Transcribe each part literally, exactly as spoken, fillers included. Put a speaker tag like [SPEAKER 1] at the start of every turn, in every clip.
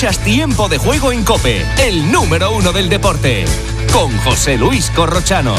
[SPEAKER 1] Escuchas Tiempo de Juego en COPE, el número uno del deporte, con José Luis Corrochano.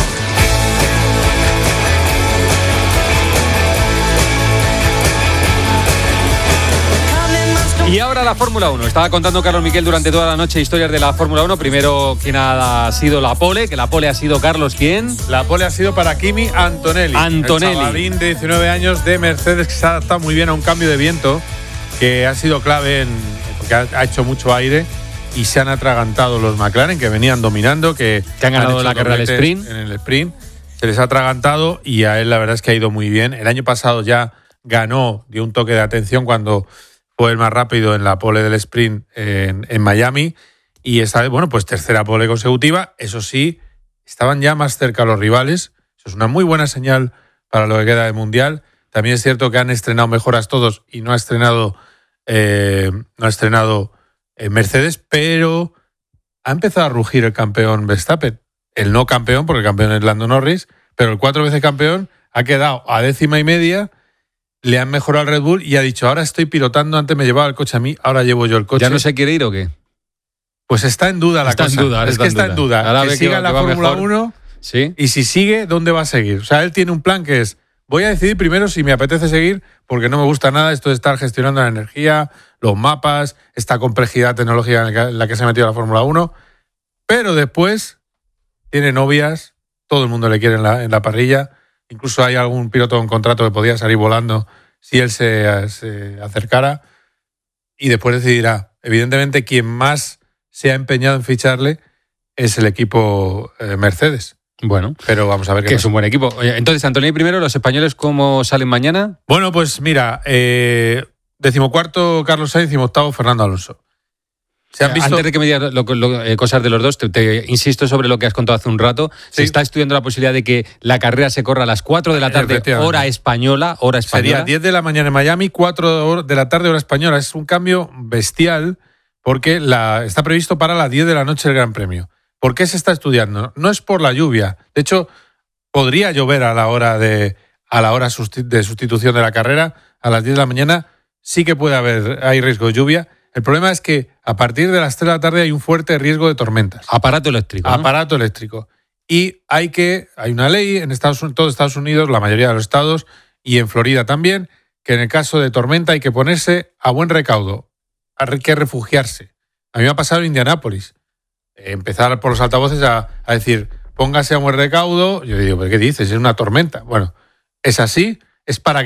[SPEAKER 2] Y ahora la Fórmula uno. Estaba contando Carlos Miquel durante toda la noche historias de la Fórmula uno. Primero, ¿quién ha sido la pole? Que la pole ha sido, Carlos, ¿quién?
[SPEAKER 3] La pole ha sido para Kimi Antonelli.
[SPEAKER 2] Antonelli.
[SPEAKER 3] El chavalín de diecinueve años de Mercedes, que se ha adaptado muy bien a un cambio de viento, que ha sido clave en, porque ha, ha hecho mucho aire y se han atragantado los McLaren, que venían dominando, que,
[SPEAKER 2] que han ganado
[SPEAKER 3] han
[SPEAKER 2] la carrera del sprint.
[SPEAKER 3] En el sprint. Se les ha atragantado y a él la verdad es que ha ido muy bien. El año pasado ya ganó, dio un toque de atención cuando fue el más rápido en la pole del sprint en, en Miami, y esta vez, bueno, pues tercera pole consecutiva. Eso sí, estaban ya más cerca los rivales. Eso es una muy buena señal para lo que queda de Mundial. También es cierto que han estrenado mejoras todos y no ha estrenado eh, no ha estrenado eh, Mercedes, pero ha empezado a rugir el campeón Verstappen. El no campeón, porque el campeón es Lando Norris, pero el cuatro veces campeón ha quedado a décima y media. Le han mejorado al Red Bull y ha dicho, ahora estoy pilotando, antes me llevaba el coche a mí, ahora llevo yo el coche.
[SPEAKER 2] ¿Ya no se quiere ir o qué?
[SPEAKER 3] Pues está en duda la
[SPEAKER 2] está
[SPEAKER 3] cosa.
[SPEAKER 2] En duda,
[SPEAKER 3] es
[SPEAKER 2] está
[SPEAKER 3] que
[SPEAKER 2] en
[SPEAKER 3] está
[SPEAKER 2] duda.
[SPEAKER 3] en duda.
[SPEAKER 2] Ahora
[SPEAKER 3] que
[SPEAKER 2] ve
[SPEAKER 3] siga
[SPEAKER 2] que
[SPEAKER 3] la
[SPEAKER 2] va
[SPEAKER 3] Fórmula
[SPEAKER 2] mejor.
[SPEAKER 3] uno,
[SPEAKER 2] ¿sí?
[SPEAKER 3] Y si sigue, ¿dónde va a seguir? O sea, él tiene un plan que es, voy a decidir primero si me apetece seguir, porque no me gusta nada esto de estar gestionando la energía, los mapas, esta complejidad tecnológica en la que se ha metido la Fórmula uno, pero después tiene novias, todo el mundo le quiere en la, en la parrilla, incluso hay algún piloto en contrato que podía salir volando si él se, se acercara, y después decidirá. Evidentemente, quien más se ha empeñado en ficharle es el equipo eh, Mercedes.
[SPEAKER 2] Bueno,
[SPEAKER 3] pero vamos a ver qué
[SPEAKER 2] que
[SPEAKER 3] pasa.
[SPEAKER 2] es un buen equipo. Oye, entonces, Antonelli primero, ¿los españoles cómo salen mañana?
[SPEAKER 3] Bueno, pues mira, eh, decimocuarto Carlos Sainz, decimoctavo Fernando Alonso. ¿Se han visto?
[SPEAKER 2] Antes de que me digas lo, lo, eh, cosas de los dos, te, te insisto sobre lo que has contado hace un rato. Sí. Se está estudiando la posibilidad de que la carrera se corra a las cuatro de la tarde, hora española, hora española.
[SPEAKER 3] Sería diez de la mañana en Miami, cuatro de la tarde, hora española. Es un cambio bestial porque la, está previsto para las diez de la noche el Gran Premio. ¿Por qué se está estudiando? No es por la lluvia. De hecho, podría llover a la hora de, a la hora de sustitución de la carrera. A las diez de la mañana sí que puede haber, hay riesgo de lluvia. El problema es que a partir de las tres de la tarde hay un fuerte riesgo de tormentas.
[SPEAKER 2] Aparato eléctrico. ¿no?
[SPEAKER 3] Aparato eléctrico. Y hay que, hay una ley en Estados Unidos, todos Estados Unidos, la mayoría de los estados, y en Florida también, que en el caso de tormenta hay que ponerse a buen recaudo. Hay que refugiarse. A mí me ha pasado en Indianápolis. Empezar por los altavoces a, a decir, póngase a buen recaudo. Yo digo, ¿pero qué dices? Es una tormenta. Bueno, es así, es para